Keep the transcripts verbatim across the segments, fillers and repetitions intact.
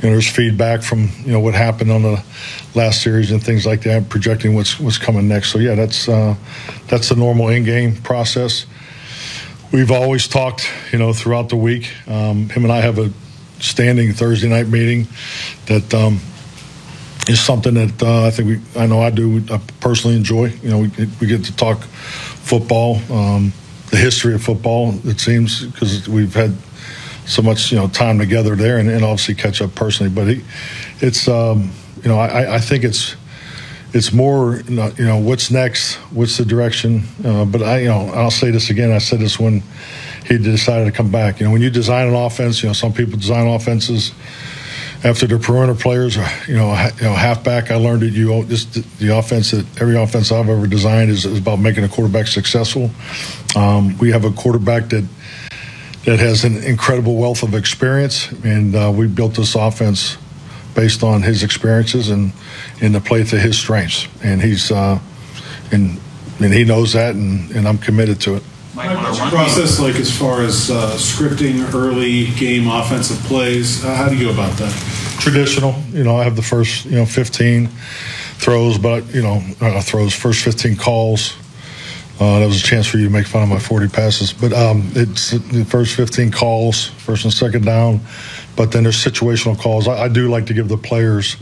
you know, there's feedback from, you know, what happened on the last series and things like that, projecting what's what's coming next. So yeah, that's uh, that's the normal in-game process. We've always talked, you know, throughout the week. Um, him and I have a standing Thursday night meeting that um, is something that uh, I think we, I know I do, I personally enjoy. You know, we, we get to talk football, um, the history of football, it seems, because we've had so much, you know, time together there, and, and obviously catch up personally. But he, it's, um, you know, I, I think it's, it's more, you know, what's next, what's the direction. Uh, but I, you know, I'll say this again. I said this when he decided to come back. You know, when you design an offense, you know, some people design offenses after their perimeter players, or, you know, you know, halfback. I learned that you just the offense that every offense I've ever designed is, is about making a quarterback successful. Um, we have a quarterback that that has an incredible wealth of experience, and uh, we built this offense based on his experiences and in the play to his strengths. And he's uh, and and he knows that, and, and I'm committed to it. Mike, what's your process like as far as uh, scripting early game offensive plays? Uh, how do you go about that? Traditional. You know, I have the first, you know, fifteen throws, but, you know, uh, throws, first fifteen calls. Uh, that was a chance for you to make fun of my forty passes. But um, it's the first fifteen calls, first and second down. But then there's situational calls. I, I do like to give the players,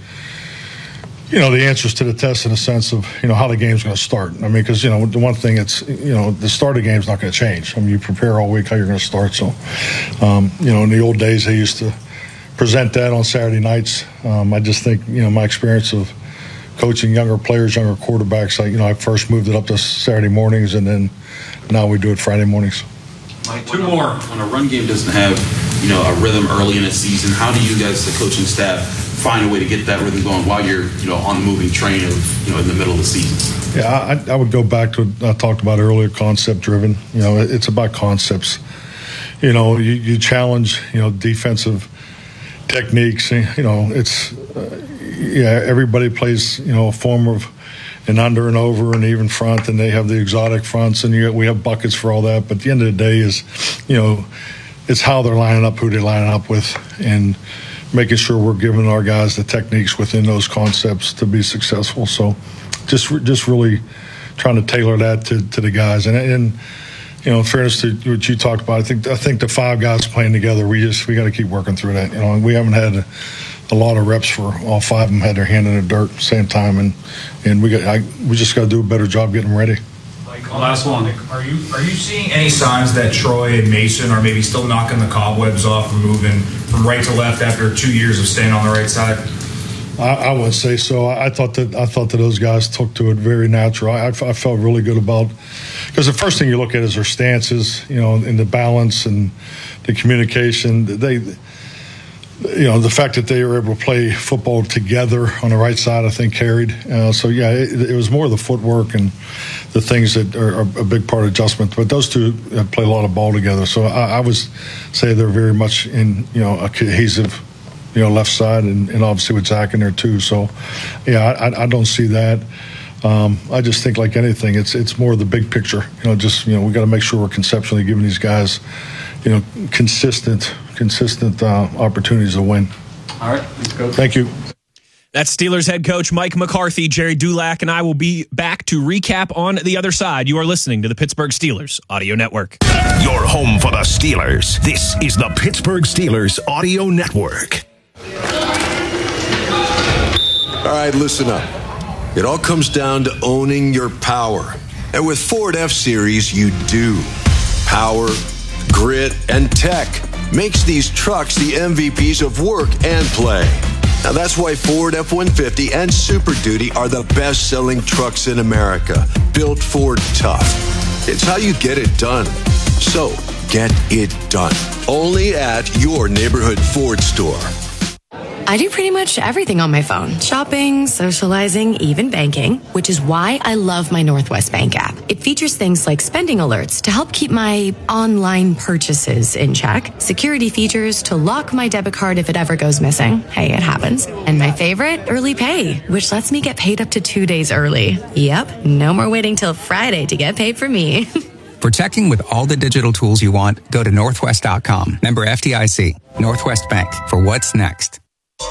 you know, the answers to the test in a sense of, you know, how the game's going to start. I mean, because, you know, the one thing it's, you know, the start of the game's not going to change. I mean, you prepare all week how you're going to start. So, um, you know, in the old days, they used to present that on Saturday nights. Um, I just think, you know, my experience of coaching younger players, younger quarterbacks, I, you know, I first moved it up to Saturday mornings, and then now we do it Friday mornings. Mike, two more. When a run game doesn't have, you know, a rhythm early in a season, how do you guys, the coaching staff, find a way to get that rhythm going while you're, you know, on the moving train of, you know, in the middle of the season? Yeah, I, I would go back to what I talked about earlier, concept-driven. You know, it's about concepts. You know, you, you challenge, you know, defensive techniques. You know, it's, uh, yeah, everybody plays, you know, a form of an under and over and even front, and they have the exotic fronts, and you, we have buckets for all that. But at the end of the day is, you know, it's how they're lining up, who they're lining up with, and making sure we're giving our guys the techniques within those concepts to be successful. So just just really trying to tailor that to, to the guys. And, and, you know, in fairness to what you talked about, I think I think the five guys playing together, we just we got to keep working through that. You know, we haven't had a, a lot of reps for all five of them had their hand in the dirt at the same time, and and we got I, we just got to do a better job getting them ready. Last one. Are you are you seeing any signs that Troy and Mason are maybe still knocking the cobwebs off and moving from right to left after two years of staying on the right side? I, I wouldn't say so. I, I thought that I thought that those guys took to it very natural. I, I felt really good about, because the first thing you look at is their stances, you know, and the balance and the communication. They. You know, the fact that they were able to play football together on the right side, I think, carried. Uh, so, yeah, it, it was more the footwork and the things that are, are a big part of adjustment. But those two play a lot of ball together. So I, I would say they're very much in, you know, a cohesive, you know, left side, and, and obviously with Zach in there too. So, yeah, I, I don't see that. Um, I just think, like anything, it's it's more the big picture. You know, just, you know, we got to make sure we're conceptually giving these guys, you know, consistent consistent uh, opportunities to win. All right, let's go. Thank you. That's Steelers head coach Mike McCarthy. Jerry Dulac and I will be back to recap on the other side. You are listening to the Pittsburgh Steelers Audio Network. Your home for the Steelers. This is the Pittsburgh Steelers Audio Network. All right, listen up. It all comes down to owning your power. And with Ford F-Series, you do. Power, grit, and tech makes these trucks the M V Ps of work and play. Now that's why Ford F one fifty and Super Duty are the best-selling trucks in America. Built Ford tough. It's how you get it done. So, get it done. Only at your neighborhood Ford store. I do pretty much everything on my phone. Shopping, socializing, even banking, which is why I love my Northwest Bank app. It features things like spending alerts to help keep my online purchases in check, security features to lock my debit card if it ever goes missing. Hey, it happens. And my favorite, early pay, which lets me get paid up to two days early. Yep, no more waiting till Friday to get paid for me. For checking with all the digital tools you want, go to northwest dot com. Member F D I C. Northwest Bank. For what's next.